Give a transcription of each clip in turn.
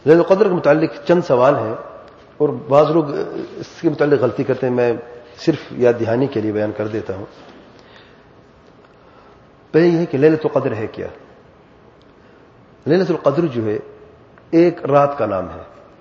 لیلۃ القدر کے متعلق چند سوال ہیں اور بعض لوگ اس کے متعلق غلطی کرتے ہیں، میں صرف یاد دہانی کے لیے بیان کر دیتا ہوں۔ پہلے یہ ہے کہ لیلۃ القدر ہے کیا؟ لیلۃ القدر جو ہے ایک رات کا نام ہے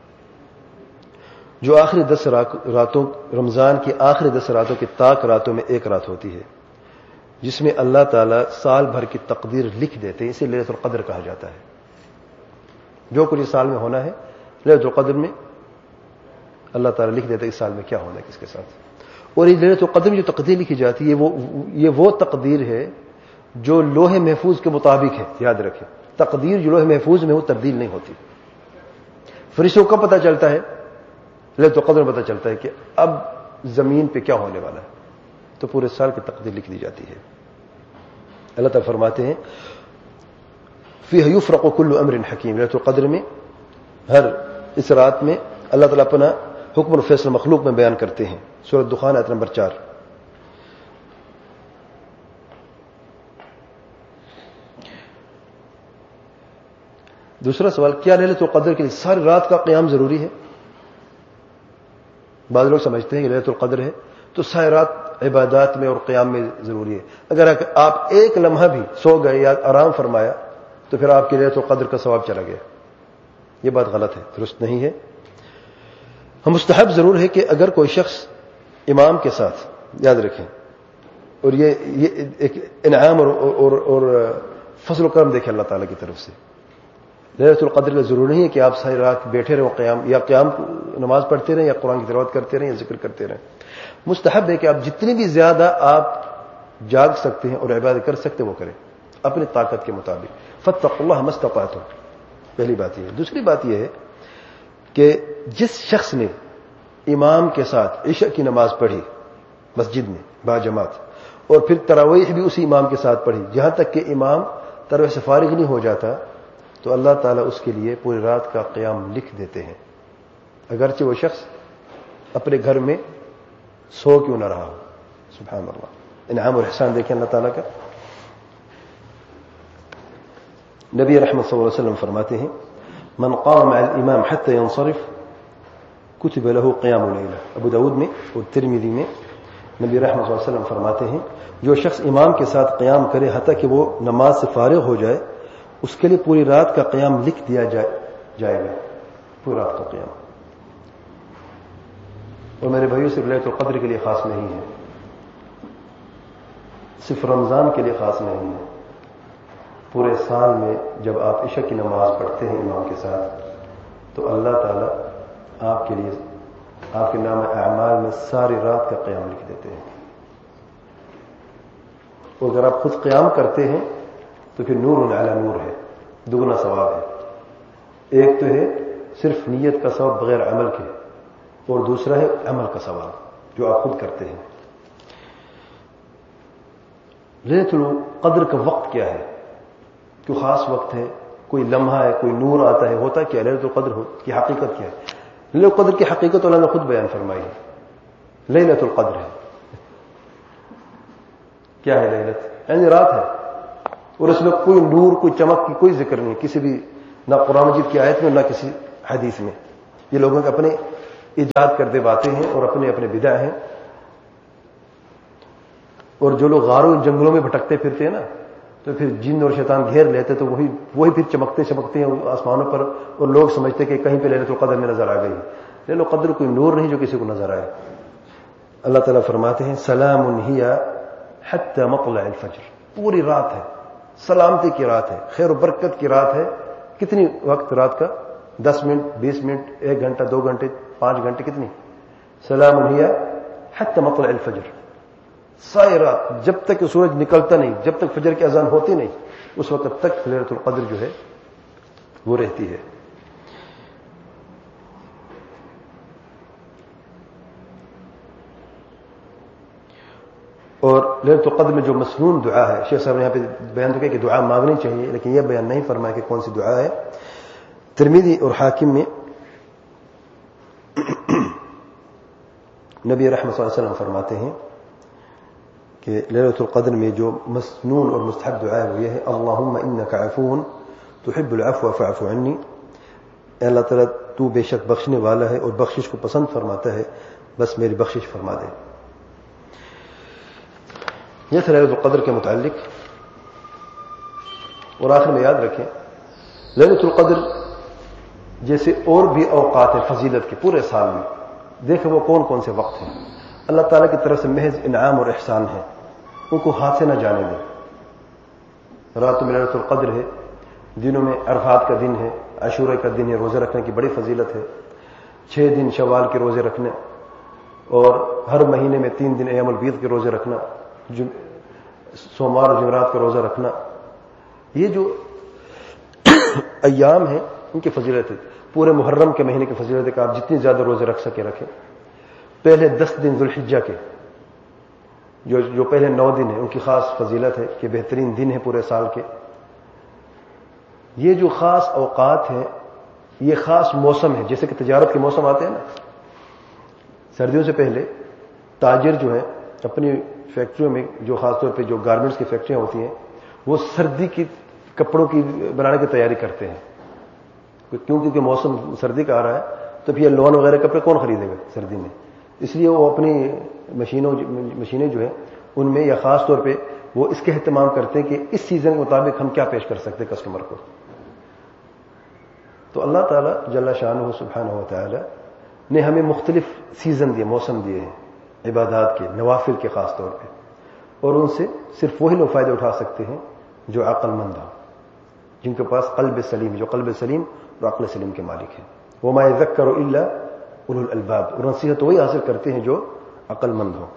جو آخری 10 راتوں، رمضان کی آخری 10 راتوں کی طاق راتوں میں ایک رات ہوتی ہے، جس میں اللہ تعالیٰ سال بھر کی تقدیر لکھ دیتے ہیں، اسے لیلۃ القدر کہا جاتا ہے۔ جو کچھ اس سال میں ہونا ہے لیلۃ القدر میں اللہ تعالیٰ لکھ دیتا ہے اس سال میں کیا ہونا ہے کس کے ساتھ۔ اور یہ لیلۃ القدر میں جو تقدیر لکھی جاتی ہے یہ وہ تقدیر ہے جو لوح محفوظ کے مطابق ہے۔ یاد رکھیں، تقدیر جو لوح محفوظ میں ہو تبدیل نہیں ہوتی۔ فرشتوں کو کب پتہ چلتا ہے؟ لیلۃ القدر میں پتہ چلتا ہے کہ اب زمین پہ کیا ہونے والا ہے، تو پورے سال کی تقدیر لکھ دی جاتی ہے۔ اللہ تعالیٰ فرماتے ہیں فیہ یفرق کل امر حکیم، لیلۃ القدر میں ہر اس رات میں اللہ تعالیٰ اپنا حکم اور فیصلہ مخلوق میں بیان کرتے ہیں۔ سورۃ دخان آیت نمبر 4۔ دوسرا سوال، کیا لیلۃ القدر کے لیے ساری رات کا قیام ضروری ہے؟ بعض لوگ سمجھتے ہیں کہ لیلۃ القدر ہے تو ساری رات عبادات میں اور قیام میں ضروری ہے، اگر آپ ایک لمحہ بھی سو گئے یا آرام فرمایا تو پھر آپ کی لیلۃ القدر کا ثواب چلا گیا۔ یہ بات غلط ہے، درست نہیں ہے۔ ہم مستحب ضرور ہے کہ اگر کوئی شخص امام کے ساتھ، یاد رکھیں، اور یہ ایک انعام اور فضل و کرم دیکھیں اللہ تعالیٰ کی طرف سے۔ لیلۃ القدر کا ضروری نہیں ہے کہ آپ ساری رات بیٹھے رہیں قیام نماز پڑھتے رہیں یا قرآن کی تلاوت کرتے رہیں یا ذکر کرتے رہیں۔ مستحب ہے کہ آپ جتنی بھی زیادہ آپ جاگ سکتے ہیں اور عبادت کر سکتے ہیں وہ کریں اپنی طاقت کے مطابق۔ فاتقوا اللہ ما استطعتم، پہلی بات یہ ہے۔ دوسری بات یہ ہے کہ جس شخص نے امام کے ساتھ عشاء کی نماز پڑھی مسجد میں باجماعت اور پھر تراویح بھی اسی امام کے ساتھ پڑھی جہاں تک کہ امام تراویح سے فارغ نہیں ہو جاتا، تو اللہ تعالیٰ اس کے لیے پوری رات کا قیام لکھ دیتے ہیں، اگرچہ وہ شخص اپنے گھر میں سو کیوں نہ رہا ہو۔ سبحان اللہ، انعام اور احسان دیکھیں اللہ تعالیٰ کا۔ نبی رحمت صلی اللہ علیہ وسلم فرماتے ہیں من قام مع الامام حتى ينصرف كتب له قيام ليلہ۔ ابو داؤد میں اور ترمذی میں نبی رحمت صلی اللہ علیہ وسلم فرماتے ہیں جو شخص امام کے ساتھ قیام کرے حتیٰ کہ وہ نماز سے فارغ ہو جائے، اس کے لیے پوری رات کا قیام لکھ دیا جائے گا، پوری رات کا قیام۔ اور میرے بھائیوں، صرف لیلۃ القدر کے لیے خاص نہیں ہے، صرف رمضان کے لیے خاص نہیں ہے، پورے سال میں جب آپ عشاء کی نماز پڑھتے ہیں امام کے ساتھ تو اللہ تعالیٰ آپ کے لیے آپ کے نام اعمال میں ساری رات کا قیام لکھ دیتے ہیں۔ اور اگر آپ خود قیام کرتے ہیں تو پھر نور علی نور ہے، دگنا ثواب ہے۔ ایک تو ہے صرف نیت کا ثواب بغیر عمل کے، اور دوسرا ہے عمل کا ثواب جو آپ خود کرتے ہیں۔ لیلۃ القدر کا وقت کیا ہے؟ کوئی خاص وقت ہے، کوئی لمحہ ہے، کوئی نور آتا ہے، ہوتا کیا؟ لیلۃ القدر کی حقیقت کیا ہے؟ لیلۃ القدر کی حقیقت اللہ نے خود بیان فرمائی ہے۔ لیلۃ القدر ہے کیا ہے؟ لیلت یعنی رات ہے، اور اس میں کوئی نور، کوئی چمک کی کوئی ذکر نہیں، کسی بھی نہ قرآن مجید کی آیت میں نہ کسی حدیث میں۔ یہ لوگوں کے اپنے ایجاد کردے باتیں ہیں اور اپنے اپنے بدع ہیں۔ اور جو لوگ غاروں جنگلوں میں بھٹکتے پھرتے ہیں نا، تو پھر جن اور شیطان گھیر لیتے تو وہی پھر چمکتے ہیں آسمانوں پر، اور لوگ سمجھتے کہ کہیں پہ لیلۃ القدر میں نظر آ گئی۔ لیلۃ القدر کوئی نور نہیں جو کسی کو نظر آئے۔ اللہ تعالیٰ فرماتے ہیں سلام ہی حتی مطلع الفجر، پوری رات ہے، سلامتی کی رات ہے، خیر و برکت کی رات ہے۔ کتنی وقت رات کا؟ 10 منٹ، 20 منٹ، 1 گھنٹہ، 2 گھنٹے، 5 گھنٹے، کتنی؟ سلام ہی حتی مطلع الفجر، ساری رات جب تک سورج نکلتا نہیں، جب تک فجر کی اذان ہوتی نہیں، اس وقت تک لیلۃ القدر جو ہے وہ رہتی ہے۔ اور لیلۃ القدر میں جو مسنون دعا ہے، شیخ صاحب نے یہاں پہ بیان کیا کہ دعا مانگنی چاہیے، لیکن یہ بیان نہیں فرمایا کہ کون سی دعا ہے۔ ترمذی اور حاکم میں نبی رحمۃ صلی اللہ علیہ وسلم فرماتے ہیں کہ لیلۃ القدر میں جو مسنون اور مستحب دعا ہے وہ یہ ہے اللہم انک عفو تحب العفو فاعف عنی، اے اللہ تعالیٰ تو بے شک بخشنے والا ہے اور بخشش کو پسند فرماتا ہے، بس میری بخشش فرما دے۔ یہ تھا لیلۃ القدر کے متعلق۔ اور آخر میں یاد رکھیں، لیلۃ القدر جیسے اور بھی اوقات ہیں فضیلت کے پورے سال میں، دیکھیں وہ کون کون سے وقت ہیں، اللہ تعالیٰ کی طرف سے محض انعام اور احسان ہے، ان کو ہاتھ سے نہ جانے دیں۔ رات میں لیلۃ القدر ہے، دنوں میں عرفات کا دن ہے، عاشورہ کا دن ہے، روزے رکھنے کی بڑی فضیلت ہے، 6 دن شوال کے روزے رکھنے، اور ہر مہینے میں 3 دن ایام البیض کے روزے رکھنا، سوموار اور جمعرات کا روزہ رکھنا، یہ جو ایام ہیں ان کی فضیلت ہے۔ پورے محرم کے مہینے کی فضیلت ہے کہ آپ جتنی زیادہ روزے رکھ سکے رکھیں۔ پہلے 10 دن ذوالحجہ کے جو پہلے 9 دن ہیں ان کی خاص فضیلت ہے کہ بہترین دن ہے پورے سال کے۔ یہ جو خاص اوقات ہیں، یہ خاص موسم ہے، جیسے کہ تجارت کے موسم آتے ہیں نا، سردیوں سے پہلے تاجر جو ہیں اپنی فیکٹریوں میں، جو خاص طور پہ جو گارمنٹس کی فیکٹریاں ہوتی ہیں، وہ سردی کی کپڑوں کی بنانے کی تیاری کرتے ہیں، کیونکہ موسم سردی کا آ رہا ہے، تو پھر لون وغیرہ کپڑے کون خریدے گا سردی میں، اس لیے وہ اپنی مشینیں جو ہیں ان میں، یا خاص طور پہ وہ اس کا اہتمام کرتے ہیں کہ اس سیزن کے مطابق ہم کیا پیش کر سکتے ہیں کسٹمر کو۔ تو اللہ تعالیٰ جل شانہ سبحانہ و تعالی نے ہمیں مختلف سیزن دیے، موسم دیے ہیں عبادات کے، نوافل کے خاص طور پہ، اور ان سے صرف وہی لوگ فائدہ اٹھا سکتے ہیں جو عقل مند ہوں، جن کے پاس قلب سلیم، جو قلب سلیم اور عقل سلیم کے مالک ہیں۔ وما يذكر الا اولو الالباب، اور نصیحت وہی حاصل کرتے ہیں جو عقل مند ہوں۔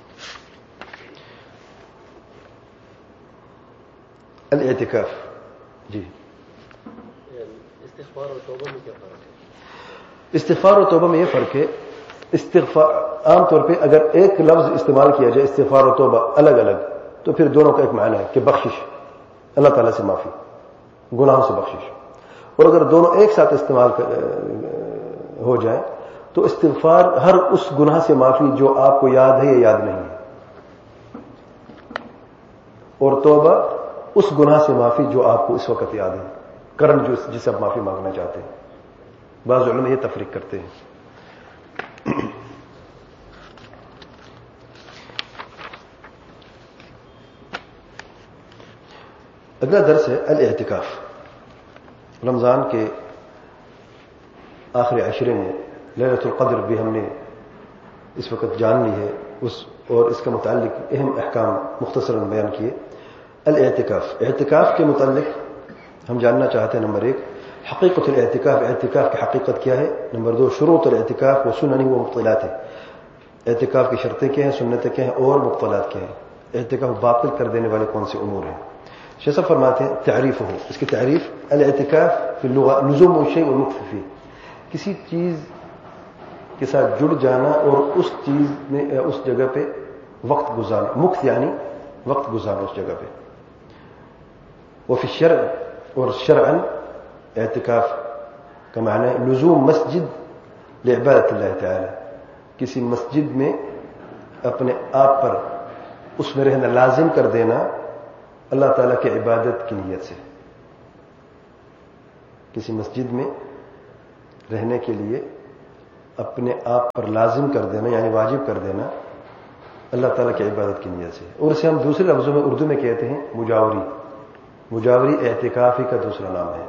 الاعتکاف، جی استغفار اور توبہ میں کیا فرق ہے؟ استغفار اور توبہ میں یہ فرق ہے، استغفار عام طور پہ اگر ایک لفظ استعمال کیا جائے استغفار اور توبہ الگ الگ، تو پھر دونوں کا ایک معنی ہے کہ بخشش، اللہ تعالیٰ سے معافی، گناہوں سے بخشش۔ اور اگر دونوں ایک ساتھ استعمال ہو جائے تو استغفار ہر اس گناہ سے معافی جو آپ کو یاد ہے یا یاد نہیں ہے، اور توبہ اس گناہ سے معافی جو آپ کو اس وقت یاد ہے، کرن جسے آپ معافی مانگنا چاہتے ہیں۔ بعض علماء یہ تفریق کرتے ہیں۔ اگلا درس ہے الاعتکاف۔ رمضان کے آخری عشرے میں لیلۃ القدر بھی ہم نے اس وقت جان لی ہے، اور اس کا متعلق اہم احکام مختصراً بیان کیے۔ الاعتکاف، اعتکاف کے متعلق ہم جاننا چاہتے ہیں، نمبر 1 حقیقت الاعتکاف، اعتکاف کی حقیقت کیا ہے۔ نمبر 2 شروط الاعتکاف و سننہ و مبطلات، اعتکاف کی شرطیں کیا ہیں، سنتیں کیا ہیں، اور مبطلات کیا ہیں، اعتکاف باطل کر دینے والے کون سے امور ہیں۔ شیخ صاحب فرماتے ہیں تعریف ہو، اس کی تعریف، الاعتکاف فی اللغہ لزوم الشیء والمکث فیہ، کسی چیز کے ساتھ جڑ جانا اور اس چیز میں اس جگہ پہ وقت گزارنا، مکث یعنی وقت گزارنا اس جگہ پہ۔ وفی الشرع، اور شرعاً اعتکاف کا معنی ہے لزوم مسجد لعبادت اللہ تعالی، کسی مسجد میں اپنے آپ پر اس میں رہنا لازم کر دینا اللہ تعالیٰ کی عبادت کی نیت سے، کسی مسجد میں رہنے کے لیے اپنے آپ پر لازم کر دینا یعنی واجب کر دینا اللہ تعالیٰ کی عبادت کی نیت سے، اور اسے ہم دوسرے لفظوں میں اردو میں کہتے ہیں مجاوری۔ مجاوری اعتکاف ہی کا دوسرا نام ہے۔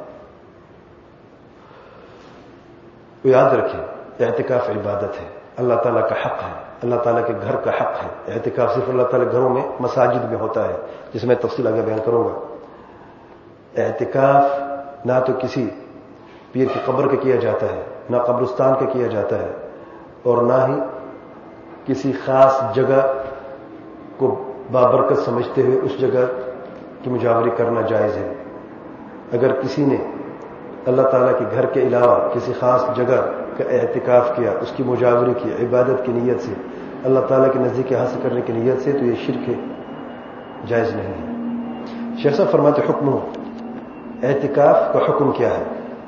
تو یاد رکھیں اعتکاف عبادت ہے، اللہ تعالیٰ کا حق ہے، اللہ تعالیٰ کے گھر کا حق ہے۔ اعتکاف صرف اللہ تعالیٰ گھروں میں، مساجد میں ہوتا ہے، جس میں تفصیل آگے بیان کروں گا۔ اعتکاف نہ تو کسی پیر کی قبر کا کیا جاتا ہے، نہ قبرستان کا کیا جاتا ہے، اور نہ ہی کسی خاص جگہ کو بابرکت سمجھتے ہوئے اس جگہ کی مجاوری کرنا جائز ہے۔ اگر کسی نے اللہ تعالیٰ کے گھر کے علاوہ کسی خاص جگہ کا اعتکاف کیا، اس کی مجاوری کی عبادت کی نیت سے، اللہ تعالیٰ کے نزدیک حاصل کرنے کی نیت سے، تو یہ شرک ہے، جائز نہیں ہے۔ شیخ صاحب فرماتے حکم ہو، اعتکاف کا حکم کیا ہے۔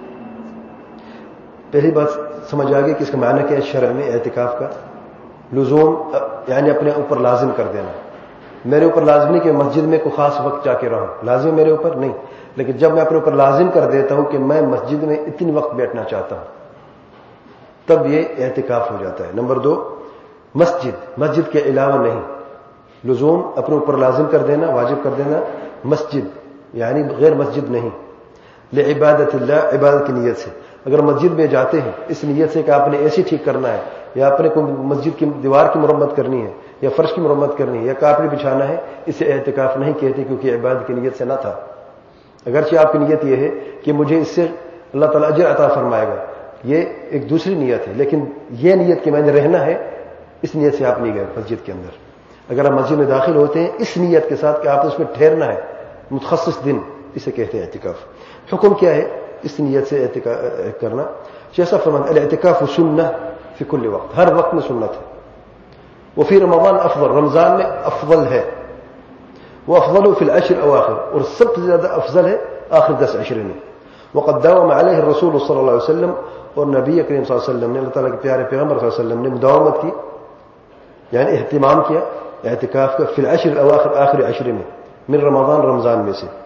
پہلی بات سمجھ آ گئی کہ اس کا معنی کیا ہے شرع میں اعتکاف کا۔ لزوم یعنی اپنے اوپر لازم کر دینا، میرے اوپر لازم نہیں کہ مسجد میں کوئی خاص وقت جا کے رہوں، لازم میرے اوپر نہیں، لیکن جب میں اپنے اوپر لازم کر دیتا ہوں کہ میں مسجد میں اتنی وقت بیٹھنا چاہتا ہوں تب یہ اعتکاف ہو جاتا ہے۔ نمبر 2، مسجد کے علاوہ نہیں، لزوم اپنے اوپر لازم کر دینا، واجب کر دینا، مسجد یعنی غیر مسجد نہیں، لعبادت اللہ، عبادت کی نیت سے۔ اگر مسجد میں جاتے ہیں اس نیت سے کہ آپ نے ایسی ٹھیک کرنا ہے یا آپ نے کوئی مسجد کی دیوار کی مرمت کرنی ہے یا فرش کی مرمت کرنی ہے یا کاپڑ بچھانا ہے، اسے اعتکاف نہیں کہتے کیونکہ عبادت کی نیت سے نہ تھا۔ اگرچہ آپ کی نیت یہ ہے کہ مجھے اس سے اللہ تعالیٰ اجر عطا فرمائے گا، یہ ایک دوسری نیت ہے، لیکن یہ نیت کہ میں نے رہنا ہے، اس نیت سے آپ نہیں گئے مسجد کے اندر۔ اگر آپ مسجد میں داخل ہوتے ہیں اس نیت کے ساتھ کہ آپ اس میں ٹھہرنا ہے متخصص دن، اسے کہتے ہیں اعتکاف۔ حکم کیا ہے اس نیت سے اعتکاف کرنا؟ جیسا فرمایا الاعتکاف سنہ فی کل وقت، ہر وقت میں سنت ہے۔ وفی رمضان افضل، رمضان میں افضل ہے، وہ افضل فی العشر الاواخر، اور سب سے زیادہ افضل ہے آخر 10 عشرے میں۔ وقد داوم علیہ الرسول صلی اللہ علیہ وسلم، اور نبی کریم صلی اللہ علیہ وسلم نے، اللہ تعالیٰ کے پیارے پیغمبر صلی اللہ علیہ وسلم نے مداومت کی، یعنی اہتمام کیا اعتکاف کا، فی العشر الاواخر، آخر عشرے میں، من رمضان، رمضان میں سے۔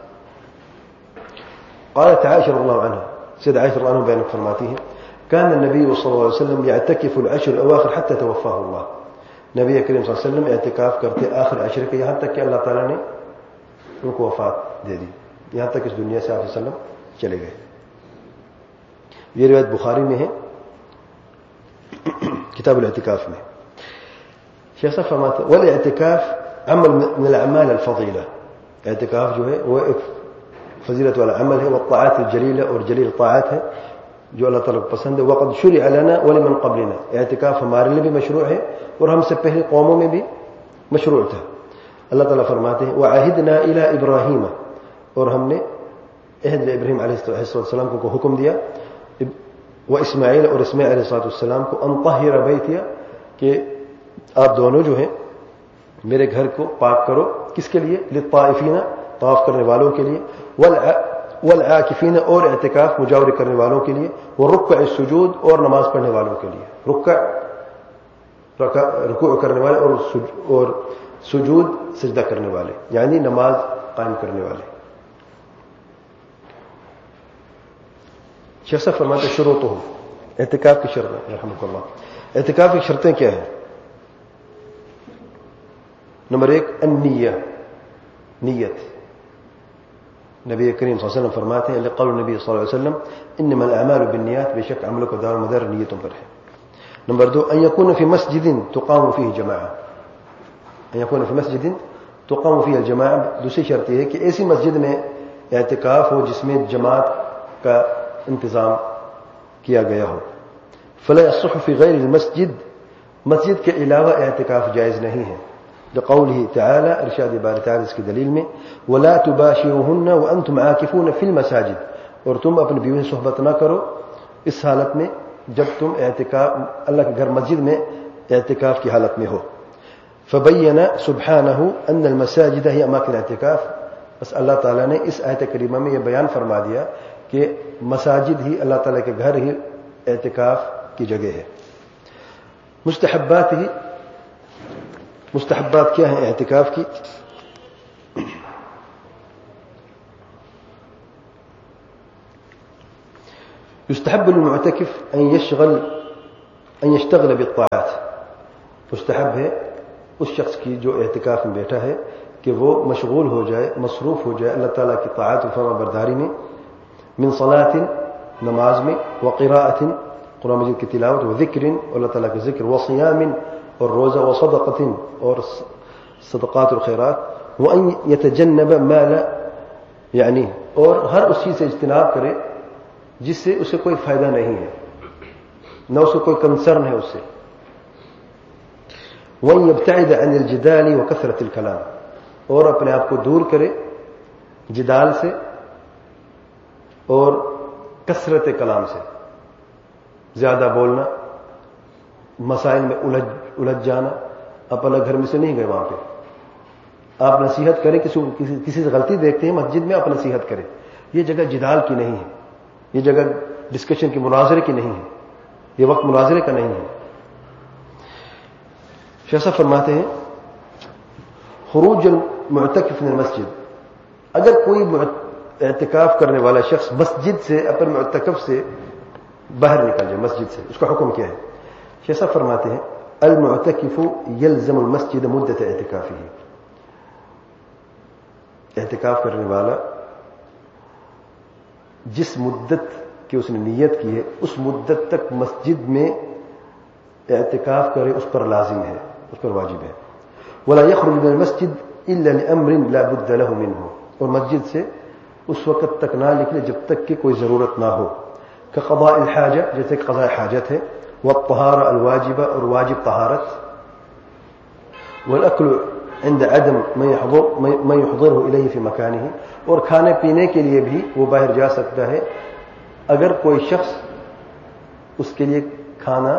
قالت عائشہ رضی اللہ عنہ، سید عائشہ رضی اللہ عنہ بیان فرماتی ہیں، كان النبي صلی اللہ علیہ وسلم يعتكف العشر الاواخر حتى توفاه اللہ، نبی کریم صلی اللہ علیہ وسلم اعتکاف کرتے آخر عشر کے، یہاں تک کہ اللہ تعالیٰ نے ان کو وفات دے دی، یہاں تک اس دنیا سے آپ صلی اللہ علیہ وسلم چلے گئے۔ یہ روایت بخاری میں ہے کتاب الاعتکاف میں۔ شیخ صاحب فرماتے ہیں والاعتکاف عمل من الاعمال الفضیلہ، اعتکاف جو ہے وہ ایک فضیلت والا عمل ہے، والطاعات الجلیلہ، اور جلیل طاعات ہے جو اللہ تعالیٰ کو پسند ہے۔ وقد شرع لنا ولمن قبلنا، اعتکاف ہمارے لیے بھی مشروع ہے اور ہم سے پہلے قوموں میں بھی مشروع تھا۔ اللہ تعالیٰ فرماتے ہیں وعہدنا الی ابراہیم، اور ہم نے عہد ابراہیم علیہ السلام کو حکم دیا، و اسماعیل، اور اسماعیل علیہ السلام کو، ان طہر بیتی، کہ آپ دونوں جو ہیں میرے گھر کو پاک کرو، کس کے لیے؟ للطائفین، طواف کرنے والوں کے لیے، والعاکفین، اور اعتکاف مجاورے کرنے والوں کے لیے، والرکع السجود، اور نماز پڑھنے والوں کے لیے، رکوع کرنے والے اور سجود سجدہ کرنے والے، یعنی نماز قائم کرنے والے۔ شیخ صاحب فرماتے شروط ہو اعتکاف کی شرطیں، رحمۃ اللہ، اعتکاف کی شرطیں کیا ہیں؟ نمبر 1 النیہ، نیت۔ نبی کریم صلی اللہ علیہ وسلم فرماتے ہیں لقول نبی صلی اللہ علیہ وسلم انما الاعمال بالنیات، بے شک عملوں کا دار مدار نیتوں پر ہے۔ نمبر 2 ان یکون فی مسجد تقام فیہ جماعہ، ان یکون فی مسجد تقام فیہ الجماعہ، دوسری شرط یہ ہے کہ ایسی مسجد میں اعتکاف ہو جس میں جماعت کا انتظام کیا گیا ہو۔ فلا يصح فی غیر المسجد، مسجد کے علاوہ اعتکاف جائز نہیں ہے، لقوله تعالی، ارشاد باری تعالی اس کی دلیل میں، ولا تباشروهن وانتم عاکفون فی المساجد، اور تم اپنی بیوی سے صحبت نہ کرو اس حالت میں جب تم اعتکاف اللہ کے گھر مسجد میں اعتکاف کی حالت میں ہو۔ فبین سبحانہ ان المساجد ہی اماکن اعتکاف، بس اللہ تعالیٰ نے اس آیت کریمہ میں یہ بیان فرما دیا کہ مساجد ہی اللہ تعالیٰ کے گھر ہی اعتکاف کی جگہ ہے۔ مستحبات کیا ہیں اعتکاف کی؟ يستحب للمعتكف ان يشتغل بالطاعات، مستحب ہے اس شخص کی جو اعتکاف میں بیٹھا ہے کہ وہ مشغول ہو جائے، مصروف ہو جائے اللہ تعالیٰ کی طاعت و فرما برداری میں، من صلاۃ، نماز میں، وقراءۃ، قرآن مجید کی تلاوت، وذکر، اور اللہ تعالیٰ کے ذکر، وصیام، اور روزہ، وصدقۃ، اور صدقات اور خیرات، وان يتجنب ما لا یعنی، اور ہر اس چیز سے اجتناب کرے جس سے اسے کوئی فائدہ نہیں ہے، نہ اسے کوئی کنسرن ہے اس سے، وان يبتعد عن الجدال وكثرة الكلام، اور اپنے آپ کو دور کرے جدال سے اور کثرت کلام سے، زیادہ بولنا، مسائل میں الجھ جانا۔ آپ الگ گھر میں سے نہیں گئے، وہاں پہ آپ نصیحت کریں، کسی سے غلطی دیکھتے ہیں مسجد میں، آپ نصیحت کریں، یہ جگہ جدال کی نہیں ہے، یہ جگہ ڈسکشن کی، مناظرے کی نہیں ہے، یہ وقت مناظرے کا نہیں ہے۔ شیخ صاحب فرماتے ہیں خروج المعتکف من المسجد، اگر کوئی اعتکاف کرنے والا شخص مسجد سے اپنے معتکف سے باہر نکل جائے مسجد سے، اس کا حکم کیا ہے؟ شیخ صاحب فرماتے ہیں المعتکف یلزم المسجد مدت اعتکافہ، اعتکاف کرنے والا جس مدت کی اس نے نیت کی ہے اس مدت تک مسجد میں اعتکاف کرے، اس پر لازم ہے، اس پر واجب ہے. ولا يخرج من المسجد الا لامر لا بد له منه، اور مسجد سے اس وقت تک نہ نکلے جب تک کہ کوئی ضرورت نہ ہو. كقضاء الحاجہ، جیسے کہ قضاء حاجت ہے، والطہارہ الواجبہ، اور واجب طہارت، والاكل عند عدم من يحضره الیہ فی مکانہ، اور کھانے پینے کے لیے بھی وہ باہر جا سکتا ہے اگر کوئی شخص اس کے لیے کھانا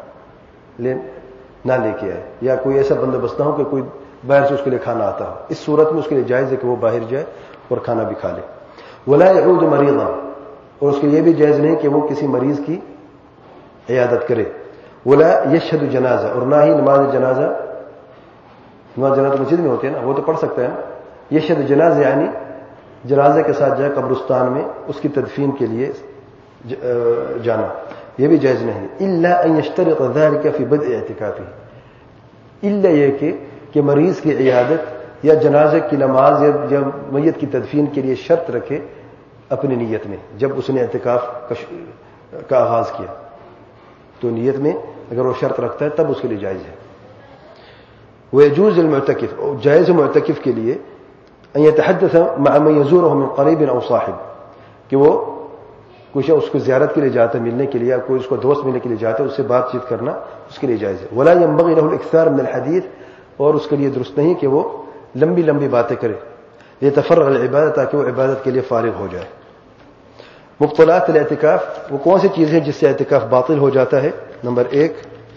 نہ لے کے آئے، یا کوئی ایسا بندوبست نہ ہو کہ کوئی باہر سے اس کے لیے کھانا آتا ہو. اس صورت میں اس کے لیے جائز ہے کہ وہ باہر جائے اور کھانا بھی کھا لے. ولا يعود مریضا، اور اس کے لیے بھی جائز نہیں کہ وہ کسی مریض کی عیادت کرے. ولا يشهد جنازہ، اور نہ ہی نماز جنازہ مسجد میں ہوتی ہے نا، وہ تو پڑھ سکتا ہے نا. يشهد جنازہ یعنی جنازے کے ساتھ جائے قبرستان میں اس کی تدفین کے لیے جانا، یہ بھی جائز نہیں. الا ان يشترط ذلك في بدء اعتکافه، الا یہ کہ مریض کی عیادت یا جنازے کی نماز یا میت کی تدفین کے لیے شرط رکھے اپنی نیت میں. جب اس نے اعتکاف کا آغاز کیا تو نیت میں اگر وہ شرط رکھتا ہے تب اس کے لیے جائز ہے. ويجوز المعتکف، جائز معتکف کے لیے ان يتحدث مع من يزوره من قريب او صاحب، کہ وہ کوئی اس کو زیارت کے لیے جاتا ہے ملنے کے لیے، یا کوئی اس کو دوست ملنے کے لیے جاتا ہے، اس سے بات چیت کرنا اس کے لیے جائز ہے. ولا ينبغي له الاكثار من الحديث، اور اس کے لیے درست نہیں کہ وہ لمبی لمبی باتیں کرے. يتفرغ العبادت، تاکہ وہ عبادت کے لیے فارغ ہو جائے. مبطلات الاعتکاف، وہ کون سی چیزیں جس سے اعتکاف باطل ہو جاتا ہے؟ نمبر 1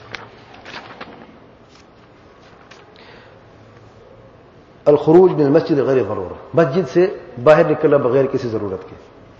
الخروج من المسجد غیر ضرورہ، مسجد سے باہر نکلنا بغیر کسی ضرورت کے.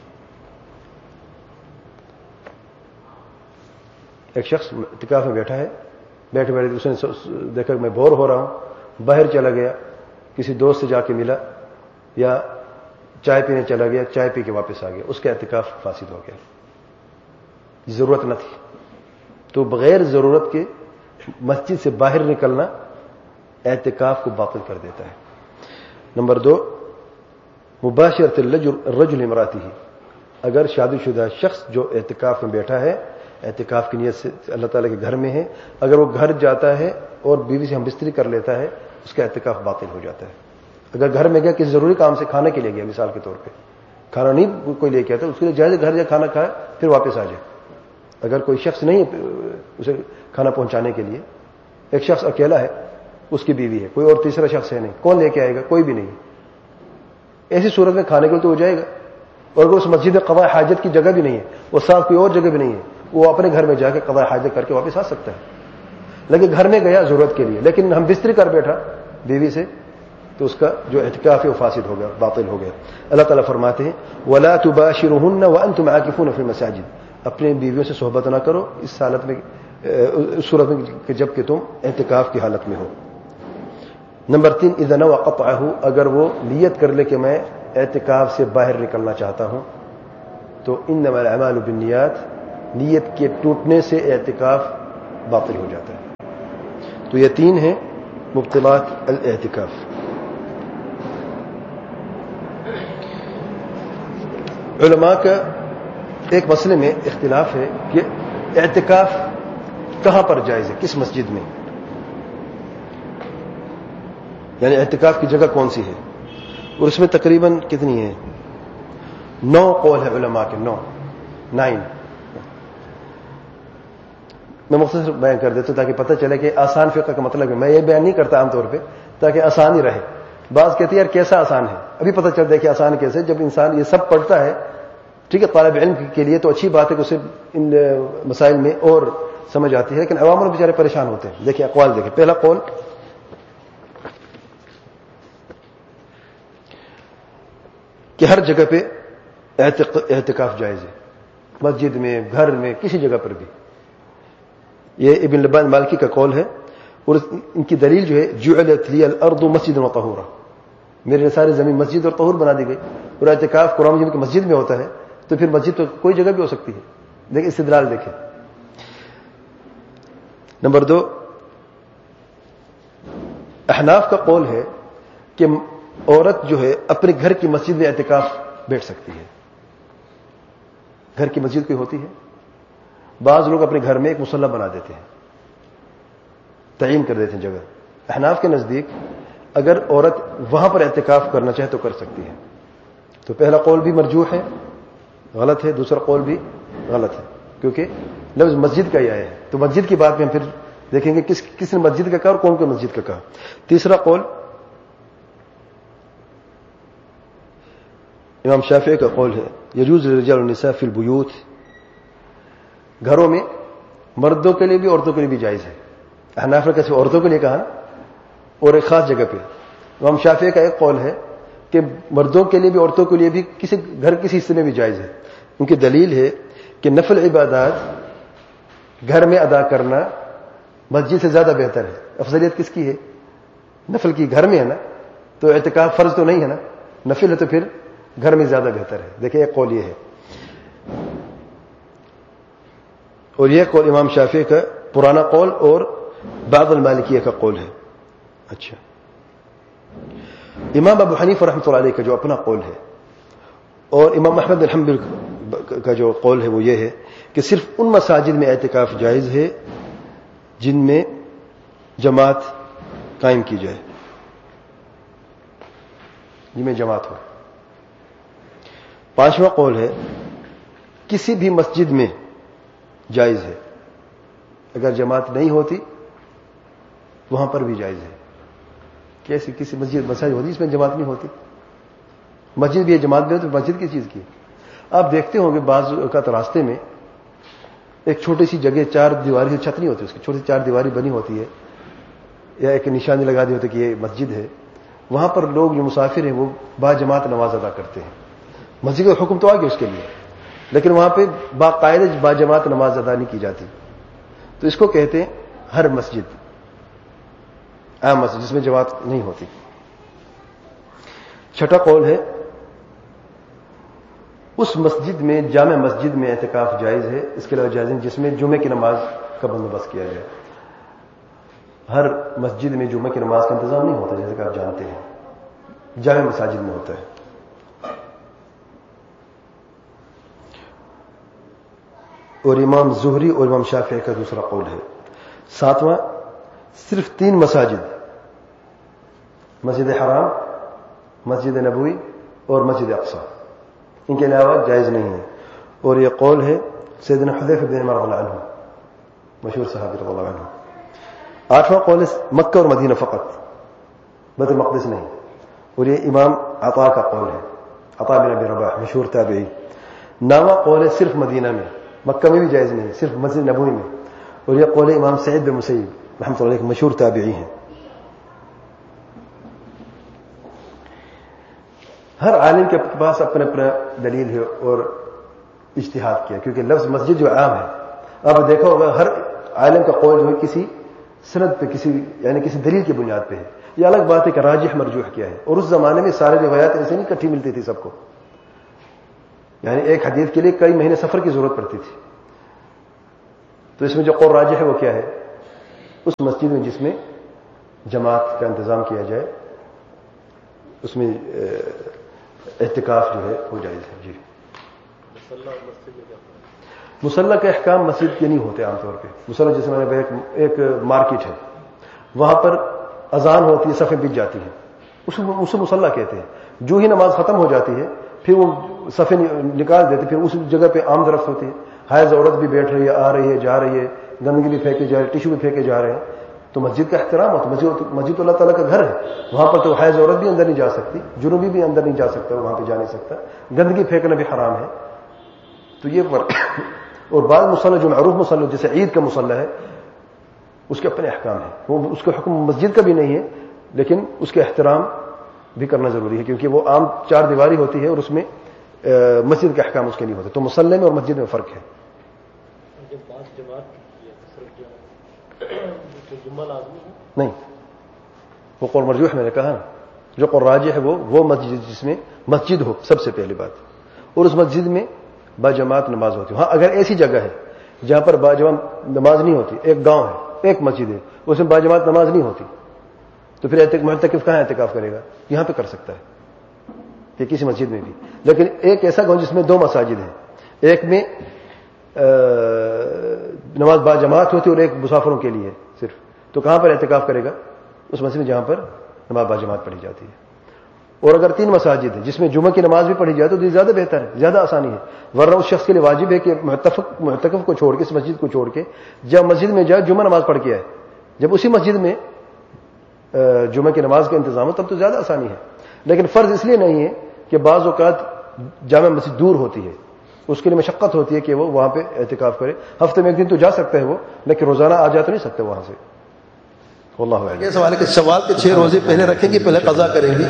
ایک شخص اعتکاف میں بیٹھا ہے، بیٹھے بیٹھے اس نے دیکھا کہ میں بور ہو رہا ہوں، باہر چلا گیا، کسی دوست سے جا کے ملا، یا چائے پینے چلا گیا، چائے پی کے واپس آ گیا، اس کا اعتکاف فاسد ہو گیا، ضرورت نہ تھی. تو بغیر ضرورت کے مسجد سے باہر نکلنا اعتکاف کو باطل کر دیتا ہے. نمبر 2 مباشرۃ الرجل امرأتہ، اگر شادی شدہ شخص جو اعتکاف میں بیٹھا ہے، اعتکاف کی نیت سے اللہ تعالیٰ کے گھر میں ہے، اگر وہ گھر جاتا ہے اور بیوی سے ہم بستری کر لیتا ہے، اس کا اعتکاف باطل ہو جاتا ہے. اگر گھر میں گیا کسی ضروری کام سے، کھانے کے لیے گیا مثال کے طور پہ، کھانا نہیں کوئی لے کے آتا، اس کے لیے جائز گھر جا کھانا کھائے پھر واپس آ جائے. اگر کوئی شخص نہیں ہے اسے کھانا پہنچانے کے لیے، ایک شخص اکیلا ہے، اس کی بیوی ہے، کوئی اور تیسرا شخص ہے نہیں، کون لے کے آئے گا؟ کوئی بھی نہیں. ایسی صورت میں کھانے کے لیے تو ہو جائے گا. اور اگر اس مسجد میں قضاء حاجت کی جگہ بھی نہیں ہے، وہ ساتھ کوئی اور جگہ بھی نہیں ہے، وہ اپنے گھر میں جا کے قضاء حاجت کر کے واپس آ سکتا ہے. لیکن گھر میں گیا ضرورت کے لیے، لیکن ہم بستری کر بیٹھا بیوی سے، تو اس کا جو اعتکاف ہے وہ فاسد ہو گیا، باطل ہو گیا. اللہ تعالیٰ فرماتے ہیں وَلَا تُبَاشِرُهُنَّ وَأَنْتُمْ عَاكِفُونَ فِي الْمَسَاجِدِ، اپنے بیویوں سے صحبت نہ کرو اس حالت میں، اس صورت میں کہ جب کہ تم اعتکاف کی حالت میں ہو. نمبر 3 اذا نوى قطعه، اگر وہ نیت کر لے کہ میں اعتکاف سے باہر نکلنا چاہتا ہوں، تو انما الاعمال بالنیات، نیت کے ٹوٹنے سے اعتکاف باطل ہو جاتا ہے. تو یہ 3 ہیں مبطلات الاعتکاف. علماء کا ایک مسئلے میں اختلاف ہے کہ اعتکاف کہاں پر جائز ہے، کس مسجد میں، یعنی اعتکاف کی جگہ کون سی ہے. اور اس میں تقریباً کتنی ہے؟ 9 قول ہے علماء کے، 9. میں مختصر بیان کر دیتا ہوں تاکہ پتہ چلے کہ آسان فقہ کا مطلب ہے. میں یہ بیان نہیں کرتا عام طور پہ تاکہ آسان ہی رہے. بعض کہتے ہیں یار کیسا آسان ہے، ابھی پتہ چل جائے کہ آسان کیسے. جب انسان یہ سب پڑھتا ہے، ٹھیک ہے، طالب علم کے لیے تو اچھی بات ہے کہ اسے ان مسائل میں اور سمجھ آتی ہے، لیکن عوام بیچارے پریشان ہوتے ہیں. دیکھیں اقوال دیکھیں. پہلا قول کہ ہر جگہ پہ اعتکاف جائز ہے، مسجد میں، گھر میں، کسی جگہ پر بھی. یہ ابن لبان مالکی کا قول ہے، اور ان کی دلیل جو ہے جعلت لی الارض مسجدا وطہورا، میرے ساری زمین مسجد اور طہور بنا دی گئی، اور اعتکاف قرآن مجید کی مسجد میں ہوتا ہے، تو پھر مسجد تو کوئی جگہ بھی ہو سکتی ہے. دیکھیں استدلال دیکھیں. نمبر 2، احناف کا قول ہے کہ عورت جو ہے اپنے گھر کی مسجد میں اعتکاف بیٹھ سکتی ہے. گھر کی مسجد کوئی ہوتی ہے، بعض لوگ اپنے گھر میں ایک مصلی بنا دیتے ہیں، تعین کر دیتے ہیں جگہ. احناف کے نزدیک اگر عورت وہاں پر اعتکاف کرنا چاہے تو کر سکتی ہے. تو پہلا قول بھی مرجوح ہے، غلط ہے، دوسرا قول بھی غلط ہے، کیونکہ لفظ مسجد کا ہی آیا ہے. تو مسجد کی بات میں ہم پھر دیکھیں گے کس نے مسجد کا کہا اور کون کو مسجد کا کہا. تیسرا قول امام شافعی کا قول ہے، یجوز للرجال والنساء فی البیوت، گھروں میں مردوں کے لیے بھی عورتوں کے لیے بھی جائز ہے. احناف نے کیسے عورتوں کے لیے کہا اور ایک خاص جگہ پہ. امام شافعی کا ایک قول ہے کہ مردوں کے لیے بھی عورتوں کے لیے بھی کسی گھر کسی حصے میں بھی جائز ہے. ان کی دلیل ہے کہ نفل عبادات گھر میں ادا کرنا مسجد سے زیادہ بہتر ہے. افضلیت کس کی ہے؟ نفل کی. گھر میں ہے نا، تو اعتکاف فرض تو نہیں ہے نا، نفل ہے، تو پھر گھر میں زیادہ بہتر ہے. دیکھیں ایک قول یہ ہے، اور یہ قول امام شافعی کا پرانا قول اور بعض المالکیہ کا قول ہے. اچھا، امام ابو حنیفہ رحمۃ اللہ علیہ کا جو اپنا قول ہے اور امام احمد بن حنبل کا جو قول ہے وہ یہ ہے کہ صرف ان مساجد میں اعتکاف جائز ہے جن میں جماعت قائم کی جائے، جن میں جماعت ہو. پانچواں قول ہے کسی بھی مسجد میں جائز ہے، اگر جماعت نہیں ہوتی وہاں پر بھی جائز ہے. کیسی کسی مسجد ہوتی اس میں جماعت نہیں ہوتی، مسجد بھی ہے جماعت بھی ہے، تو مسجد کی چیز کی. آپ دیکھتے ہوں گے بعض اوقات راستے میں ایک چھوٹی سی جگہ، 4 دیواری سے چھت نہیں ہوتی، اس کی چھوٹی 4 دیواری بنی ہوتی ہے، یا ایک نشانی لگا دی ہوتی ہے کہ یہ مسجد ہے. وہاں پر لوگ جو مسافر ہیں وہ با جماعت نماز ادا کرتے ہیں. مسجد کا حکم تو آ گیا اس کے لیے، لیکن وہاں پہ باقاعدہ با جماعت نماز ادا نہیں کی جاتی. تو اس کو کہتے ہیں ہر مسجد، عام مسجد جس میں جماعت نہیں ہوتی. چھٹا قول ہے اس مسجد میں، جامع مسجد میں اعتکاف جائز ہے، اس کے علاوہ جائز نہیں جس میں جمعے کی نماز کا بندوبست کیا جائے. ہر مسجد میں جمعے کی نماز کا انتظام نہیں ہوتا، جیسے کہ آپ جانتے ہیں، جامع مساجد میں ہوتا ہے. اور امام زہری اور امام شافعی کا دوسرا قول ہے. ساتواں، صرف 3 مساجد، مسجد حرام، مسجد نبوی اور مسجد اقصی، ان کے علاوہ جائز نہیں ہے. اور یہ قول ہے سیدنا حذیفہ بن عمر رضی اللہ عنہ، مشہور صحابی رضی اللہ عنہ. 8واں قول ہے مکہ اور مدینہ فقط، بیت المقدس نہیں. اور یہ امام عطا کا قول ہے، عطا بن ابی رباح مشہور تابعی. 9واں قول ہے صرف مدینہ میں، مکہ میں بھی جائز نہیں، صرف مسجد نبوی میں. اور یہ قول ہے امام سعید بن مسیب رحمۃ اللہ علیہ مشہور تابعی ہیں. ہر عالم کے پاس اپنا اپنا دلیل ہے اور اجتہاد کیا، کیونکہ لفظ مسجد جو عام ہے، آپ نے دیکھا ہوگا ہر عالم کا قول جو ہے کسی سند پہ، کسی دلیل کی بنیاد پہ ہے. یہ الگ بات ہے کہ راجح مرجوح کیا ہے. اور اس زمانے میں سارے روایات ایسے نہیں اکٹھی ملتی تھی سب کو، یعنی ایک حدیث کے لیے کئی مہینے سفر کی ضرورت پڑتی تھی. تو اس میں جو قول راجح ہے وہ کیا ہے؟ اس مسجد میں جس میں جماعت کا انتظام کیا جائے اس میں اعتکاف جو ہے وہ جائز ہے. جی، مصلی کے احکام مسجد کے نہیں ہوتے عام طور پہ. مصلی جیسے میں نے ایک مارکیٹ ہے، وہاں پر اذان ہوتی ہے، صفیں بچ جاتی ہیں، اسے مصلی کہتے ہیں. جو ہی نماز ختم ہو جاتی ہے پھر وہ صفیں نکال دیتے، پھر اس جگہ پہ عام درخت ہوتی ہے، حائض عورت بھی بیٹھ رہی ہے، آ رہی ہے، جا رہی ہے، گندگی بھی پھینکے جا رہی ہے، ٹیشو بھی پھینکے جا رہے ہیں. تو مسجد کا احترام ہوتا ہے. مسجد اللہ تعالیٰ کا گھر ہے، وہاں پر تو حائض عورت بھی اندر نہیں جا سکتی، جنوبی بھی اندر نہیں جا سکتا، وہاں پہ جا نہیں سکتا، گندگی پھینکنا بھی حرام ہے. تو یہ فرق. اور بعض مصلی جو معروف مصلی جیسے عید کا مصلی ہے، اس کے اپنے احکام ہیں، وہ اس کا حکم مسجد کا بھی نہیں ہے، لیکن اس کے احترام بھی کرنا ضروری ہے، کیونکہ وہ عام 4 دیواری ہوتی ہے اور اس میں مسجد کے احکام اس کے نہیں ہوتے. تو مصلی میں اور مسجد میں فرق ہے. نہیں، وہ قول مرجوح میں نے کہا جو قول راجح ہے وہ مسجد جس میں مسجد ہو سب سے پہلی بات، اور اس مسجد میں باجماعت نماز ہوتی ہو. ہاں اگر ایسی جگہ ہے جہاں پر باجماعت نماز نہیں ہوتی، ایک گاؤں ہے، ایک مسجد ہے، اس میں باجماعت نماز نہیں ہوتی، تو پھر معتکف کہاں اعتکاف کرے گا؟ یہاں پہ کر سکتا ہے کہ کسی مسجد میں بھی. لیکن ایک ایسا گاؤں جس میں 2 مساجد ہیں، ایک میں نماز باجماعت ہوتی اور ایک مسافروں کے لیے صرف، تو کہاں پر اعتکاف کرے گا؟ اس مسجد میں جہاں پر نماز باجماعت پڑھی جاتی ہے. اور اگر 3 مساجد ہیں جس میں جمعہ کی نماز بھی پڑھی جائے تو یہ زیادہ بہتر ہے، زیادہ آسانی ہے. ورنہ اس شخص کے لیے واجب ہے کہ معتکف کو چھوڑ کے، اس مسجد کو چھوڑ کے جب مسجد میں جائے جمعہ نماز پڑھ کے آئے. جب اسی مسجد میں جمعہ کی نماز کا انتظام ہو تب تو زیادہ آسانی ہے. لیکن فرض اس لیے نہیں ہے کہ بعض اوقات جامع مسجد دور ہوتی ہے، اس کے لیے مشقت ہوتی ہے کہ وہ وہاں پہ اعتکاف کرے. ہفتے میں ایک دن تو جا سکتا ہے وہ، لیکن روزانہ آ جا تو نہیں سکتے وہاں سے. واللہ اعلم. یہ سوال ہے کہ شوال کے 6 روزے پہلے رکھیں گے پہلے قضا کریں گے؟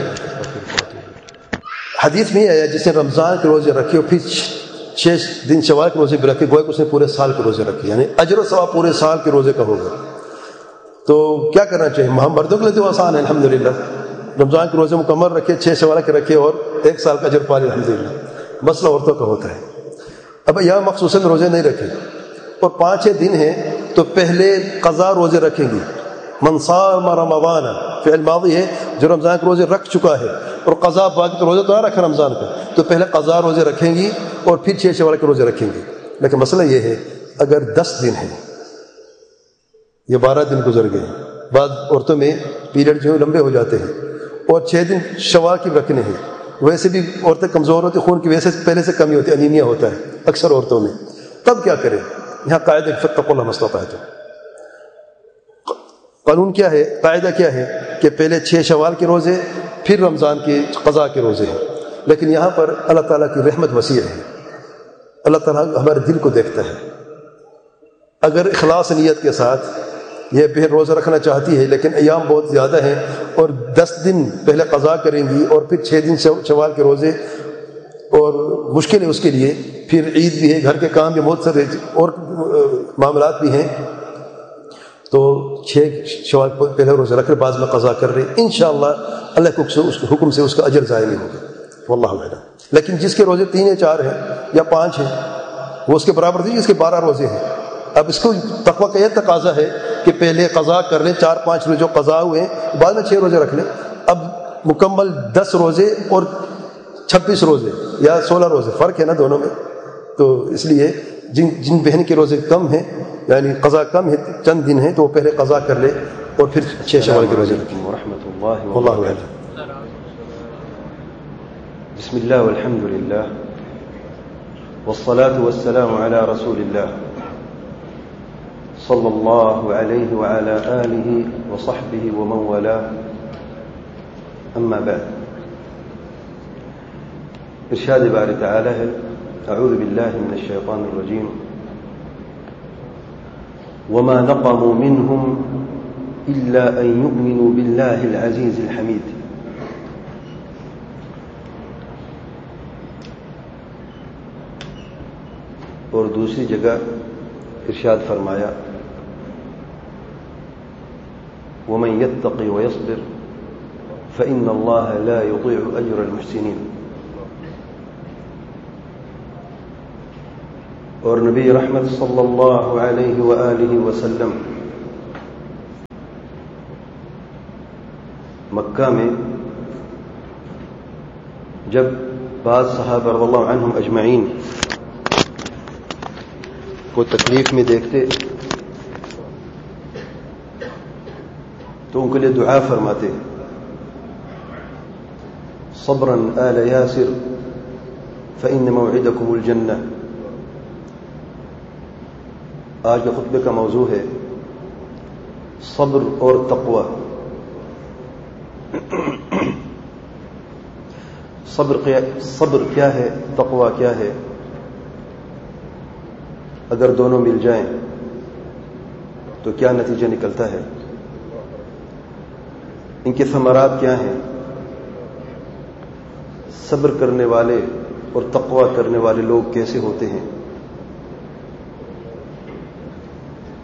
حدیث میں آیا جس نے رمضان کے روزے رکھے اور پھر 6 دن شوال کے روزے بھی رکھے، گویا کہ اس نے پورے سال کے روزے رکھے، یعنی اجر و ثواب پورے سال کے روزے کا ہوگا. تو کیا کرنا چاہیے؟ ہم مردوں کے لیے تو آسان ہے الحمدللہ، رمضان کے روزے مکمل رکھے، 6 شوال کے رکھے اور 1 سال کا اجر پا لے الحمدللہ. مسئلہ عورتوں کا ہوتا ہے. اب یہاں مخصوصاً روزے نہیں رکھے اور 5-6 دن ہیں تو پہلے قضا روزے رکھیں گی. من صام رمضان، فعل ماضی ہے، جو رمضان کے روزے رکھ چکا ہے اور قضا باقی تو روزہ تو نہ رکھا رمضان کا، تو پہلے قضا روزے رکھیں گی اور پھر 6 شوال کے روزے رکھیں گی. لیکن مسئلہ یہ ہے اگر 10 دن ہیں یا 12 دن گزر گئے، بعض عورتوں میں پیریڈ جو لمبے ہو جاتے ہیں اور 6 دن شوال کی رکھنے ہیں، ویسے بھی عورتیں کمزور ہوتی، خون کی وجہ سے پہلے سے کمی ہوتی ہے، انیمیا ہوتا ہے اکثر عورتوں میں، تب کیا کریں؟ یہاں قاعدہ فاتقوا اللہ ما استطعتم. قانون کیا ہے، قاعدہ کیا ہے کہ پہلے 6 شوال کے روزے پھر رمضان کے قضا کے روزے ہیں. لیکن یہاں پر اللہ تعالیٰ کی رحمت وسیع ہے، اللہ تعالیٰ ہمارے دل کو دیکھتا ہے. اگر اخلاص نیت کے ساتھ یہ پھر روزہ رکھنا چاہتی ہے لیکن ایام بہت زیادہ ہیں اور 10 دن پہلے قضا کریں گی اور پھر 6 دن شوال کے روزے، اور مشکل ہے اس کے لیے، پھر عید بھی ہے، گھر کے کام بھی بہت سارے اور معاملات بھی ہیں، تو 6 شوال پہلے روزہ رکھ رہے، بعض میں قضا کر رہے، انشاءاللہ اللہ کے حکم سے اس کا اجر ضائع نہیں ہوگا. واللہ اعلم. لیکن جس کے روزے 3 یا 4 ہیں یا 5 ہیں وہ اس کے برابر تھے جس کے 12 روزے ہیں. اب اس کو تقویٰ کا یہ تقاضا ہے کہ پہلے قضا کر لیں، 4-5 روزے جو قضا ہوئے ہیں بعد میں 6 روزے رکھ لیں. اب مکمل 10 روزے اور 26 روزے یا 16 روزے فرق ہے نا دونوں میں، تو اس لیے جن بہن کے روزے کم ہیں یعنی قضا کم ہے، چند دن ہیں، تو وہ پہلے قضا کر لے اور پھر 6 شوال کے روزے رکھیں. ورحمۃ اللہ واللہ اعلم. بسم الله والحمد لله والصلاة والسلام على رسول الله صلى الله عليه وعلى آله وصحبه ومن والاه. أما بعد، إرشاد باري تعالى أعوذ بالله من الشيطان الرجيم وما نقموا منهم إلا أن يؤمنوا بالله العزيز الحميد. اور دوسری جگہ ارشاد فرمایا وَمَن يَتَّقِ وَيَصْبِرْ فَإِنَّ اللَّهَ لَا يُضِيعُ أَجْرَ الْمُحْسِنِينَ. اور نبی رحمت صلی اللہ علیہ وآلہ وسلم مکہ میں جب بعض صحابہ رضی اللہ عنہم اجمعین کو تکلیف میں دیکھتے تو ان کے لیے دعا فرماتے صبرا آل یاسر فإن موعدکم الجنہ. آج کے خطبے کا موضوع ہے صبر اور تقوی. صبر کیا ہے، تقوی کیا ہے، اگر دونوں مل جائیں تو کیا نتیجہ نکلتا ہے، ان کے ثمرات کیا ہیں، صبر کرنے والے اور تقوی کرنے والے لوگ کیسے ہوتے ہیں،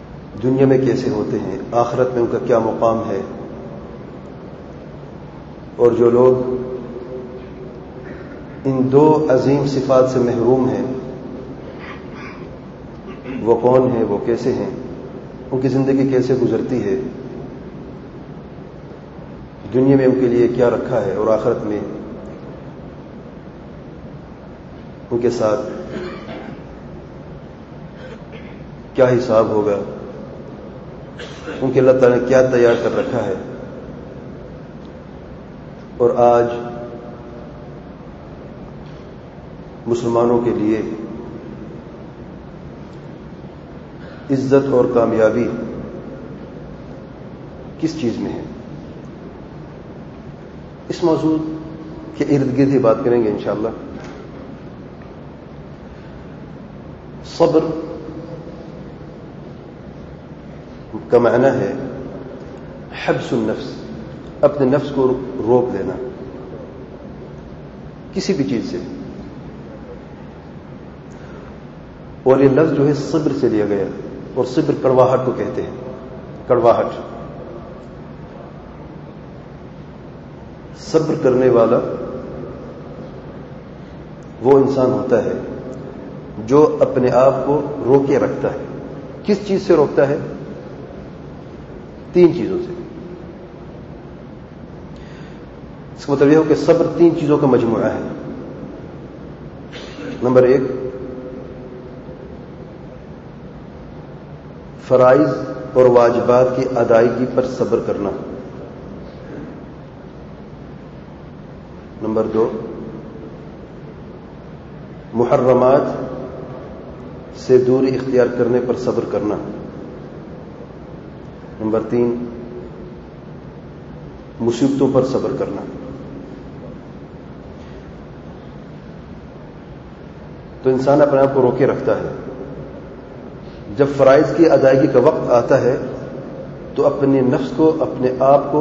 دنیا میں کیسے ہوتے ہیں، آخرت میں ان کا کیا مقام ہے. اور جو لوگ ان دو عظیم صفات سے محروم ہیں وہ کون ہیں، وہ کیسے ہیں، ان کی زندگی کیسے گزرتی ہے، دنیا میں ان کے لیے کیا رکھا ہے اور آخرت میں ان کے ساتھ کیا حساب ہوگا، ان کے اللہ تعالیٰ نے کیا تیار کر رکھا ہے. اور آج مسلمانوں کے لیے عزت اور کامیابی کس چیز میں ہے، اس موضوع کے ارد گرد ہی بات کریں گے انشاءاللہ. صبر کا معنی ہے حبس النفس، اپنے نفس کو روک لینا کسی بھی چیز سے. اور یہ لفظ جو ہے صبر سے لیا گیا، اور صبر کڑواہٹ کو کہتے ہیں. کڑواہٹ، صبر کرنے والا وہ انسان ہوتا ہے جو اپنے آپ کو روکے رکھتا ہے. کس چیز سے روکتا ہے؟ 3 چیزوں سے. اس کا مطلب یہ ہو کہ صبر 3 چیزوں کا مجموعہ ہے. نمبر 1، فرائض اور واجبات کی ادائیگی پر صبر کرنا. نمبر 2، محرمات سے دوری اختیار کرنے پر صبر کرنا. نمبر 3، مصیبتوں پر صبر کرنا. تو انسان اپنے آپ کو روکے رکھتا ہے. جب فرائض کی ادائیگی کا وقت آتا ہے تو اپنے نفس کو، اپنے آپ کو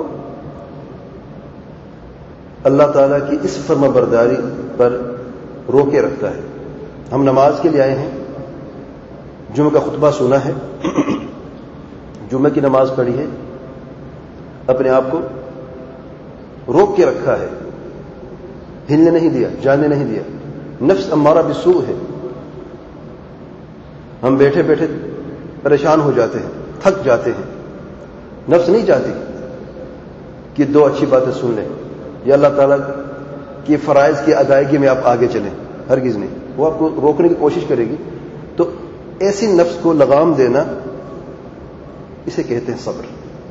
اللہ تعالیٰ کی اس فرما برداری پر روکے رکھتا ہے. ہم نماز کے لیے آئے ہیں، جمعہ کا خطبہ سنا ہے، جمعہ کی نماز پڑھی ہے، اپنے آپ کو روک کے رکھا ہے، ہلنے نہیں دیا، جانے نہیں دیا. نفس امارہ بالسوء ہے. ہم بیٹھے بیٹھے پریشان ہو جاتے ہیں، تھک جاتے ہیں. نفس نہیں چاہتی کہ 2 اچھی باتیں سن لیں یا اللہ تعالیٰ کی فرائض کی ادائیگی میں آپ آگے چلیں. ہرگز نہیں. وہ آپ کو روکنے کی کوشش کرے گی. تو ایسی نفس کو لگام دینا، اسے کہتے ہیں صبر.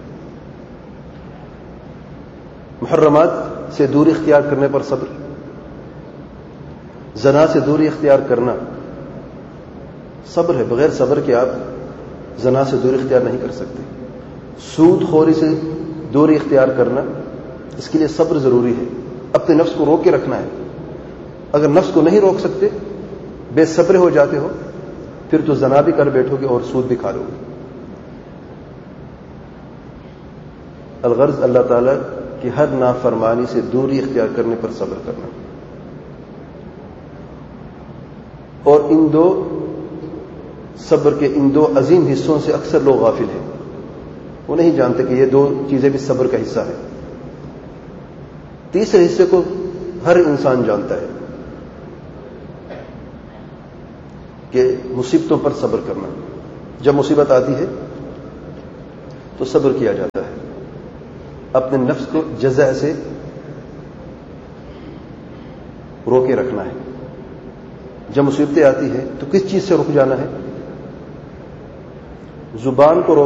محرمات سے دوری اختیار کرنے پر صبر. زنا سے دوری اختیار کرنا صبر ہے. بغیر صبر کے آپ زنا سے دوری اختیار نہیں کر سکتے. سود خوری سے دوری اختیار کرنا، اس کے لیے صبر ضروری ہے. اپنے نفس کو روک کے رکھنا ہے. اگر نفس کو نہیں روک سکتے، بے صبر ہو جاتے ہو، پھر تو زنا بھی کر بیٹھو گے اور سود بھی کھا لو گے. الغرض اللہ تعالیٰ کی ہر نافرمانی سے دوری اختیار کرنے پر صبر کرنا. اور ان 2 صبر کے ان 2 عظیم حصوں سے اکثر لوگ غافل ہیں. وہ نہیں جانتے کہ یہ 2 چیزیں بھی صبر کا حصہ ہے. تیسرے حصے کو ہر انسان جانتا ہے کہ مصیبتوں پر صبر کرنا. جب مصیبت آتی ہے تو صبر کیا جاتا ہے. اپنے نفس کو جزع سے روکے رکھنا ہے. جب مصیبتیں آتی ہیں تو کس چیز سے رک جانا ہے؟ زبان کو روک